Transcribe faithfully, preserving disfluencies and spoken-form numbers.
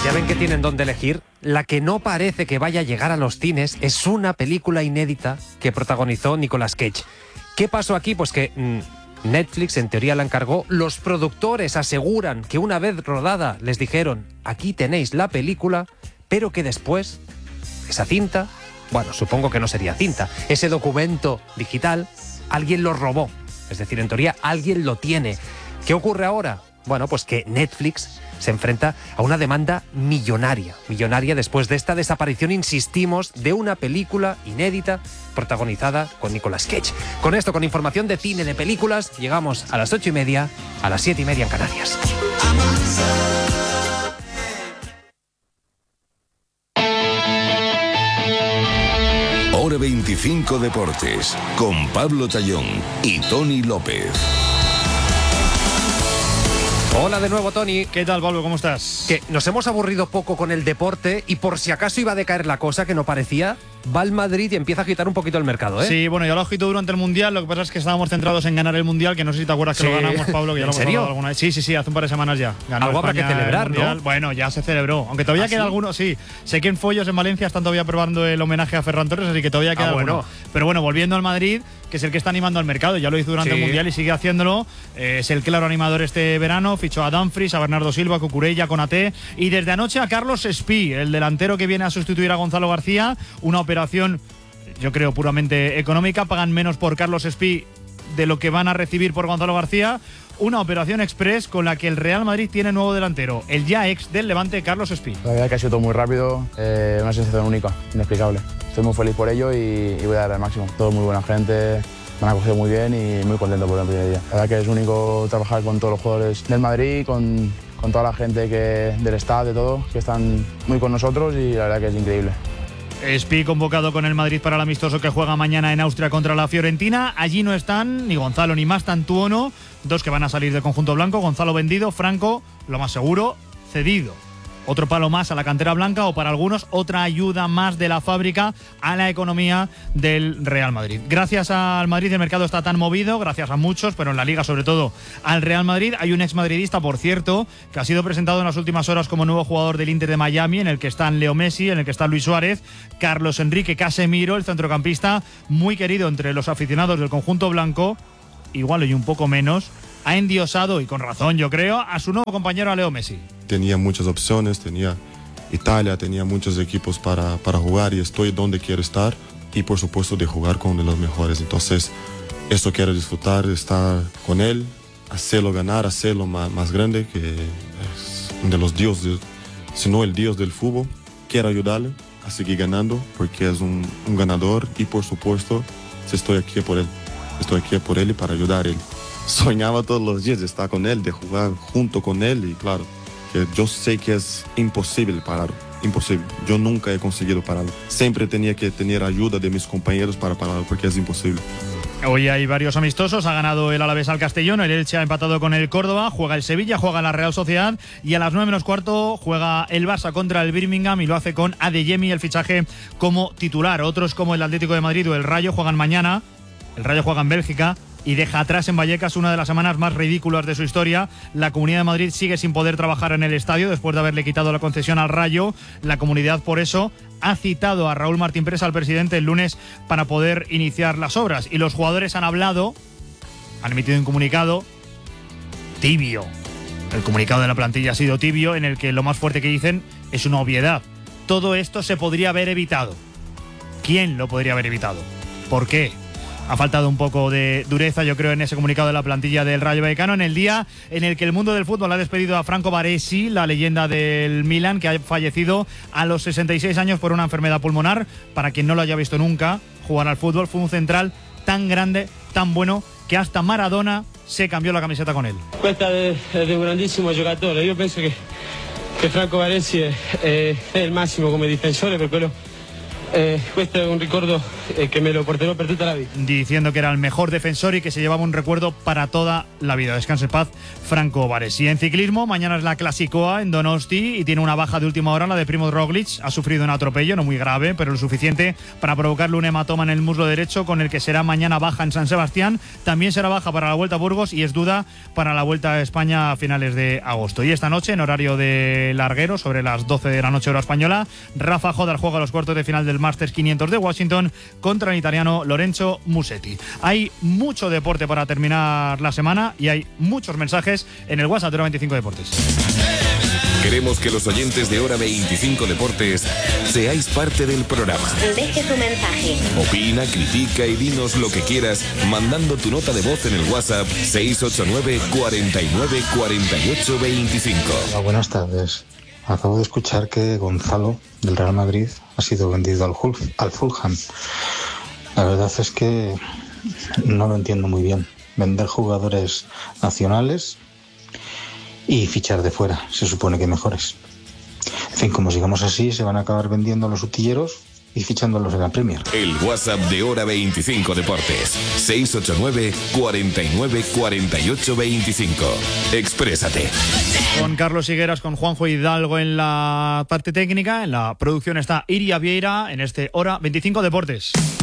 Ya ven que tienen donde elegir. La que no parece que vaya a llegar a los cines es una película inédita que protagonizó Nicolas Cage. ¿Qué pasó aquí? Pues que mmm, Netflix en teoría la encargó. Los productores aseguran que una vez rodada les dijeron: aquí tenéis la película, pero que después esa cinta, bueno, supongo que no sería cinta, ese documento digital, alguien lo robó. Es decir, en teoría alguien lo tiene. ¿Qué ocurre ahora? Bueno, pues que Netflix se enfrenta a una demanda millonaria. Millonaria después de esta desaparición, insistimos, de una película inédita protagonizada con Nicolas Cage. Con esto, con información de cine, de películas, llegamos a las ocho y media, a las siete y media en Canarias. Hora veinticinco Deportes, con Pablo Tallón y Tony López. Hola de nuevo, Tony. ¿Qué tal, Pablo? ¿Cómo estás? Que nos hemos aburrido poco con el deporte y por si acaso iba a decaer la cosa, que no parecía, va el Madrid y empieza a agitar un poquito el mercado, ¿eh? Sí, bueno, ya lo agitó durante el Mundial. Lo que pasa es que estábamos centrados en ganar el Mundial, que no sé si te acuerdas que sí. Lo ganamos, Pablo, que ya ¿En lo hemos serio? hablado alguna vez. Sí, sí, sí, hace un par de semanas ya. Ganó Algo habrá que España celebrar, ¿no? Bueno, ya se celebró. Aunque todavía ¿Ah, queda sí? alguno, sí. Sé que en Follos, en Valencia, están todavía probando el homenaje a Ferran Torres, así que todavía queda ah, alguno. bueno. Pero bueno, volviendo al Madrid, que es el que está animando al mercado. Ya lo hizo durante sí. el Mundial y sigue haciéndolo. Eh, es el claro animador este verano. Fichó a Dumfries, a Bernardo Silva, a Cucurella, a Konaté. Y desde anoche a Carlos Espí, el delantero que viene a sustituir a Gonzalo García. Una operación, yo creo, puramente económica. Pagan menos por Carlos Espí de lo que van a recibir por Gonzalo García. Una operación express con la que el Real Madrid tiene nuevo delantero, el ya ex del Levante, Carlos Espí. La verdad que ha sido todo muy rápido, eh, una sensación única, inexplicable. Estoy muy feliz por ello y, y voy a dar el máximo. Todo muy buena gente, me han acogido muy bien y muy contento por el primer día. La verdad que es único trabajar con todos los jugadores del Madrid, con, con toda la gente que, del staff, de todo, que están muy con nosotros y la verdad que es increíble. Espí convocado con el Madrid para el amistoso que juega mañana en Austria contra la Fiorentina. Allí no están ni Gonzalo ni Mastantuono, dos que van a salir del conjunto blanco. Gonzalo vendido, Franco, lo más seguro, cedido. Otro palo más a la cantera blanca o para algunos otra ayuda más de la fábrica a la economía del Real Madrid. Gracias al Madrid el mercado está tan movido, gracias a muchos, pero en la Liga sobre todo al Real Madrid. Hay un exmadridista, por cierto, que ha sido presentado en las últimas horas como nuevo jugador del Inter de Miami, en el que están Leo Messi, en el que está Luis Suárez, Carlos Enrique Casemiro, el centrocampista muy querido entre los aficionados del conjunto blanco, igual y un poco menos, ha endiosado, y con razón yo creo, a su nuevo compañero, a Leo Messi. Tenía muchas opciones, tenía Italia, tenía muchos equipos para, para jugar y estoy donde quiero estar y por supuesto de jugar con uno de los mejores. Entonces, esto quiero disfrutar, estar con él, hacerlo ganar, hacerlo más, más grande, que es uno de los dioses, si no el dios del fútbol. Quiero ayudarle a seguir ganando porque es un, un ganador y por supuesto estoy aquí por él, estoy aquí por él y para ayudar a él. Soñaba todos los días de estar con él, de jugar junto con él y claro, que yo sé que es imposible pararlo, imposible. Yo nunca he conseguido pararlo. Siempre tenía que tener ayuda de mis compañeros para pararlo porque es imposible. Hoy hay varios amistosos, ha ganado el Alavés al Castellón, el Elche ha empatado con el Córdoba, juega el Sevilla, juega la Real Sociedad y a las nueve menos cuarto juega el Barça contra el Birmingham y lo hace con Adeyemi, el fichaje como titular. Otros como el Atlético de Madrid o el Rayo juegan mañana, el Rayo juega en Bélgica y deja atrás en Vallecas una de las semanas más ridículas de su historia. La Comunidad de Madrid sigue sin poder trabajar en el estadio después de haberle quitado la concesión al Rayo. La comunidad por eso ha citado a Raúl Martín Presa, al presidente, el lunes para poder iniciar las obras. Y los jugadores han hablado, han emitido un comunicado tibio. El comunicado de la plantilla ha sido tibio, en el que lo más fuerte que dicen es una obviedad. Todo esto se podría haber evitado. ¿Quién lo podría haber evitado? ¿Por qué? Ha faltado un poco de dureza, yo creo, en ese comunicado de la plantilla del Rayo Vallecano, en el día en el que el mundo del fútbol ha despedido a Franco Baresi, la leyenda del Milan, que ha fallecido a los sesenta y seis años por una enfermedad pulmonar. Para quien no lo haya visto nunca jugar al fútbol, fue un central tan grande, tan bueno, que hasta Maradona se cambió la camiseta con él. Questa è di un grandissimo giocatore. Io penso che, che Franco Baresi è, è, è il massimo come difensore, per quello Eh, questo è un ricordo eh, che me lo porterò per tutta la vita. Diciendo que era el mejor defensor y que se llevaba un recuerdo para toda la vida. Descanse en paz, Franco Vares. Y en ciclismo, mañana es la Clásicoa en Donosti y tiene una baja de última hora, la de Primoz Roglic. Ha sufrido un atropello, no muy grave, pero lo suficiente para provocarle un hematoma en el muslo derecho, con el que será mañana baja en San Sebastián. También será baja para la Vuelta a Burgos y es duda para la Vuelta a España a finales de agosto. Y esta noche, en horario de larguero, sobre las doce de la noche hora española, Rafa Jodar juega los cuartos de final del Masters quinientos de Washington contra el italiano Lorenzo Musetti. Hay mucho deporte para terminar la semana y hay muchos mensajes en el WhatsApp de Hora veinticinco Deportes. Queremos que los oyentes de Hora veinticinco Deportes seáis parte del programa. Deje su mensaje. Opina, critica y dinos lo que quieras mandando tu nota de voz en el WhatsApp seis ocho nueve, cuarenta y nueve, cuarenta y ocho, veinticinco. Hola, buenas tardes. Acabo de escuchar que Gonzalo del Real Madrid ha sido vendido al, Hull, al Fulham. La verdad es que no lo entiendo muy bien. Vender jugadores nacionales y fichar de fuera, se supone que mejores. En fin, como sigamos así, se van a acabar vendiendo a los utilleros y fichándolos en la Premier. El WhatsApp de Hora veinticinco Deportes, seis ocho nueve, cuarenta y nueve, cuarenta y ocho, veinticinco. Exprésate. Con Carlos Higueras, con Juanjo Hidalgo en la parte técnica, en la producción está Iria Vieira en este Hora veinticinco Deportes.